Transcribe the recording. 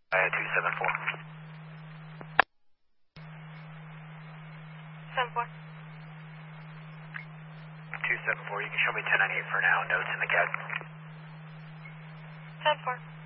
274. 74. 274, you can show me 1098 for now. Notes in the CAD. 10-4.